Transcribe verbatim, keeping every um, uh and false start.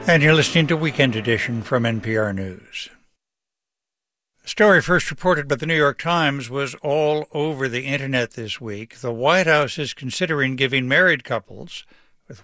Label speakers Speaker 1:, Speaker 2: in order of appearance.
Speaker 1: And you're listening to Weekend Edition from N P R News. The story first reported by the New York Times was all over the internet this week. The White House is considering giving married couples